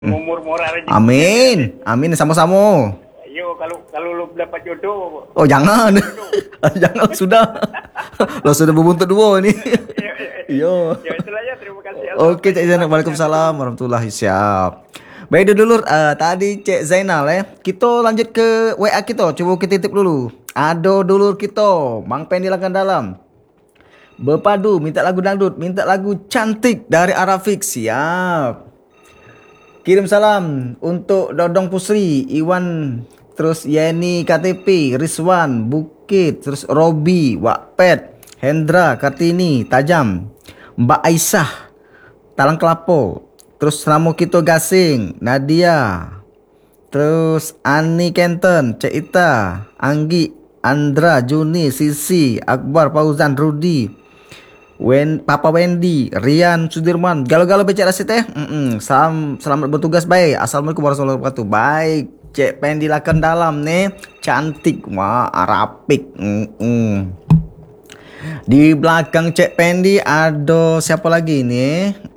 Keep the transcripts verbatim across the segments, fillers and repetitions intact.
Umur murah rezeki. Amin. Amin sama-sama. Yo, kalau kalau lu dapat jodoh. Oh, jangan. Jangan sudah. Lo sudah berbuntut dua ni. Ya, ya, Yo. ya itulah ya. Terima kasih. Oke, Cik Zainal. Waalaikumsalam warahmatullahi siap. Baik dulur, uh, tadi Cik Zainal eh. Kita lanjut ke W A kita. Cuba kita titip dulu. Ada dulur kita, Mang Pen dilangkan dalam. Berpadu, minta lagu dangdut, minta lagu cantik dari Arafik. Siap. Kirim salam untuk Dodong Pusri, Iwan, terus Yeni K T P, Rizwan, Bukit, terus Robi, Wakpet, Hendra, Kartini, Tajam, Mbak Aisyah, Talang Kelapo, terus Ramo Kito Gasing, Nadia, terus Ani Kenton, Cik Ita, Anggi, Andra, Juni, Sisi, Akbar, Fauzan, Rudi, Wen, Papa Wendy, Rian, Sudirman, galau-galau becek rasit teh. Mm-mm. Salam, selamat bertugas baik. Assalamualaikum warahmatullahi wabarakatuh. Baik, Cek Pen dilakan dalam nih, cantik, wah, Arapik. Mm-mm. Di belakang Cek Pendi ada siapa lagi nih?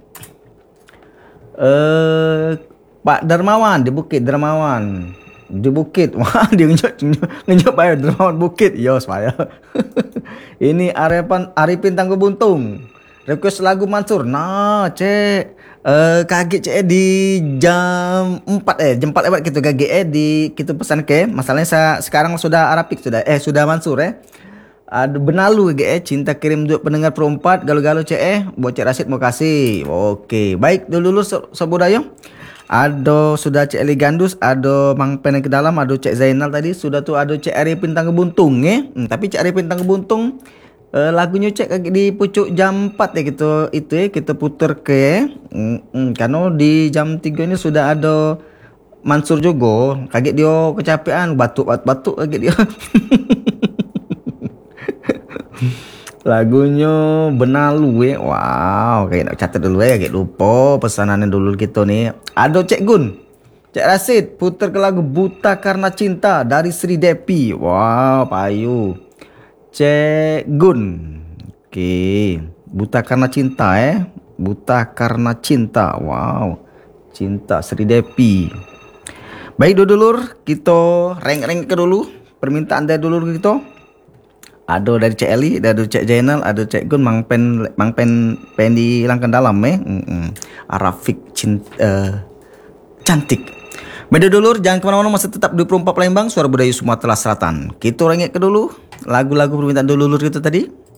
Eh, Pak Dermawan di Bukit Dermawan. Di Bukit. Wah, dia ngenyok ngenyok bayar Dermawan Bukit. Yo, supaya. Ini Arifin Arifin Tangguh Buntung. Request lagu Mansur. Nah, Cek. Eh kaget Cek eh, di jam empat eh jam empat lewat gitu kaget eh di kita pesan ke. Masalahnya saya sekarang sudah Arapik sudah eh sudah Mansur eh. Ada benalu ge eh cinta kirim untuk pendengar perempat galau-galau Cek eh buat Cek Rasid mau kasih. Oke, baik dulu Sobodayo. Ada sudah Cek Eli Gandus, ada Mang Pen ke dalam, ada Cek Zainal tadi, sudah tuh ada Cek Arifin Tangguh Buntung eh. Hmm, tapi Cek Arifin Tangguh Buntung uh, lagunya Cek di pucuk jam empat ya gitu itu ya kita puter ke hmm, hmm, karena di jam tiga ini sudah ada Mansur juga. Kaget dia kecapean, batuk-batuk kaget dia. Lagunya Benalu eh. Wow, kayak nak catat dulu ya, kayak lupa pesanannya dulu kita nih. Ada Cek Gun, Cek Rasid putar ke lagu Buta Karena Cinta dari Sri Depi. Wow, payu. Cek Gun. Oke, Buta Karena Cinta eh. Buta Karena Cinta. Wow. Cinta Sri Depi. Baik dulur, kita rank-rank ke dulu permintaan dari dulur kita. Ada dari Cek Eli, ada Cek Zainal, ada Cek Gun, Mang Pen, Mang Pen, Pen dilangkan dalam eh. Mm-mm. Arafik cinta, uh, cantik. Beda dulur, jangan kemana-mana, masih tetap di Perumpak Palembang, suara budaya Sumatera Selatan. Kita rengek ke dulu lagu-lagu permintaan dulur kita tadi.